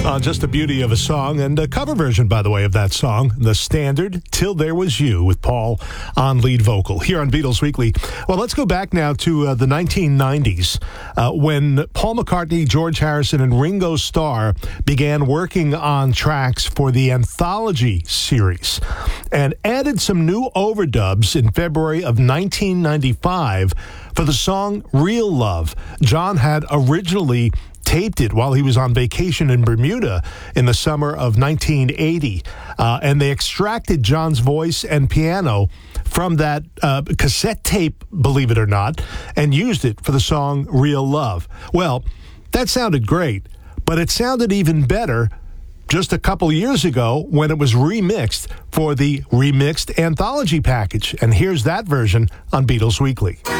Just the beauty of a song, and a cover version, by the way, of that song, the standard Till There Was You, with Paul on lead vocal here on Beatles Weekly. Well, let's go back now to the 1990s when Paul McCartney, George Harrison, and Ringo Starr began working on tracks for the Anthology series and added some new overdubs in February of 1995 for the song Real Love. John had originally taped it while he was on vacation in Bermuda in the summer of 1980. And they extracted John's voice and piano from that cassette tape, believe it or not, and used it for the song Real Love. Well, that sounded great, but it sounded even better just a couple years ago when it was remixed for the Remixed Anthology package. And here's that version on Beatles Weekly.